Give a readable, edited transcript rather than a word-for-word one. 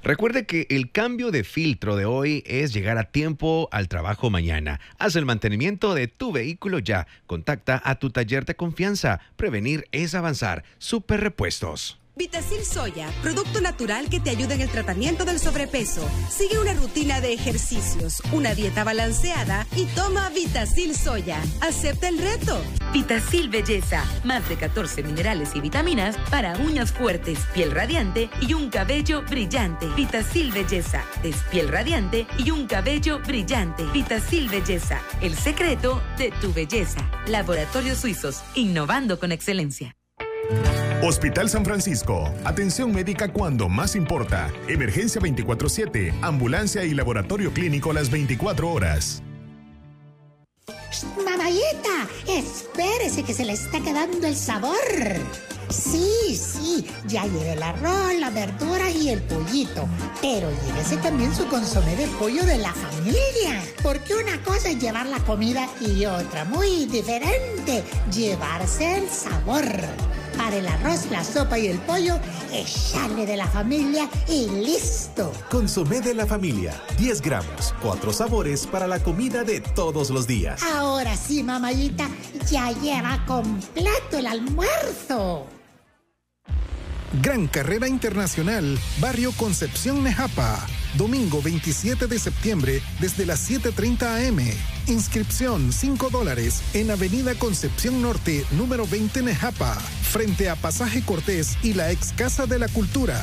Recuerde que el cambio de filtro de hoy es llegar a tiempo al trabajo mañana. Haz el mantenimiento de tu vehículo ya. Contacta a tu taller de confianza. Prevenir es avanzar. Super Repuestos. Vitacil Soya, producto natural que te ayuda en el tratamiento del sobrepeso. Sigue una rutina de ejercicios, una dieta balanceada y toma Vitacil Soya. Acepta el reto. Vitacil Belleza, más de 14 minerales y vitaminas para uñas fuertes, piel radiante y un cabello brillante. Vitacil Belleza, es piel radiante y un cabello brillante. Vitacil Belleza, el secreto de tu belleza. Laboratorios Suizos, innovando con excelencia. Hospital San Francisco. Atención médica cuando más importa. Emergencia 24/7. Ambulancia y laboratorio clínico las 24 horas. Mamayita, espérese que se le está quedando el sabor. Sí, ya lleve el arroz, las verduras y el pollito. Pero llévese también su consomé de pollo de la familia. Porque una cosa es llevar la comida y otra, muy diferente, llevarse el sabor. Para el arroz, la sopa y el pollo, echarle de la familia y listo. Consomé de la familia, 10 gramos, 4 sabores para la comida de todos los días. Ahora sí, mamayita, ya lleva completo el almuerzo. Gran Carrera Internacional, Barrio Concepción Nejapa. Domingo 27 de septiembre desde las 7:30 am. Inscripción $5 en Avenida Concepción Norte, número 20 Nejapa, frente a Pasaje Cortés y la ex Casa de la Cultura.